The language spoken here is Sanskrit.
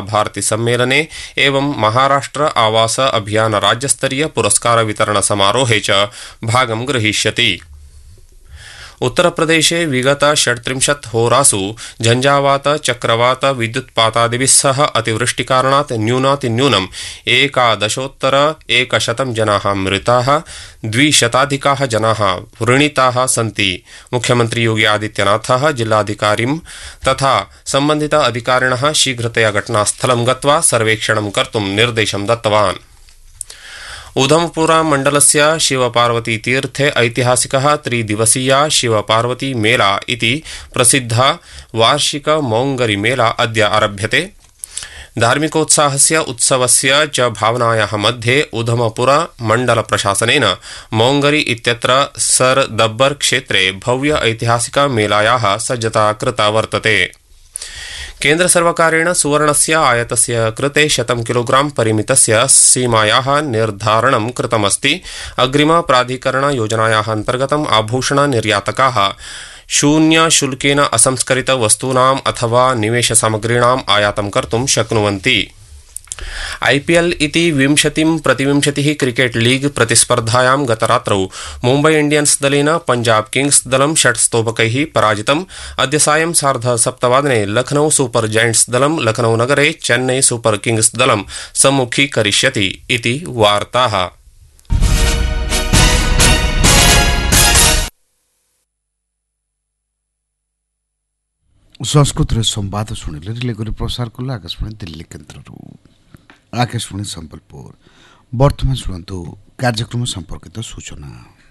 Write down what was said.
भारती सम्मेलने एवं महाराष्ट्र आवास अभियान राज्यस्तरीय पुरस्कार वितरण समारोहे च भागं ग्रहीष्यति। उत्तरप्रदेशे विगत 36 होरासु झंझावात चक्रवात विद्युत्पातादिभिः सह अतिवृष्टिकारणात् न्यूनातिन्यूनम् 11,100 जनाः मृताः, 200 जनाः व्रणिताः सन्ति। मुख्यमंत्री योगी आदित्यनाथः जिल्लाधिकारिं तथा संबंधित अधिकारिणः शीघ्रतया घटनास्थलं गत्वा सर्वेक्षणं कर्तुं निर्देशं दत्तवान्। उधमपुरा मण्डलस्य शिवपार्वती तीर्थे ऐतिहासिकः 3 दिवसीया शिवपार्वती मेला इति प्रसिद्धा वार्षिक मौङ्गरी मेला अद्य आरभ्यते। धार्मिकोत्साहस्य उत्सवस्य च भावनायाः मध्ये उधमपुरा मण्डल प्रशासनेन मौङ्गरी इत्यत्र सर दब्बर क्षेत्रे भव्य ऐतिहासिक मेलायाः सज्जता कृता वर्तते। केन्द्र सर्वकारेण सुवर्णस्य आयातस्य कृते 100 किलोग्राम परिमितस्य सीमायाः निर्धारणं कृतमस्ति। अग्रिम प्राधिकरण योजनायाः अन्तर्गतम् आभूषण निर्यातकाः शून्य शुल्केन असंस्करित वस्तूनाम् अथवा निवेश सामग्रीणाम् आयातं कर्तुं शक्नुवन्ति। IPL इति 20-प्रतिविंशतिः क्रिकेट लीग प्रतिस्पर्धायां गतरात्रौ मुम्बै इंडियन्स दलेन पंजाब किंग्स दलं 6 स्तोभकैः पराजितम्। अद्य सायं 7:30 लखनऊ सुपर जायंट्स दलं लखनऊ नगरे चेन्नई सुपर किंग्स दलं सम्मुखीकरिष्यति इति वार्ताः। संस्कृत संवाद शुणिले रिले गरी प्रसार कला आकाशवाणी दिल्ली केन्द्रରୁ। आकाशवाणी संबलपुर। वर्तमान शुणु कार्यक्रम संपर्कित सूचना।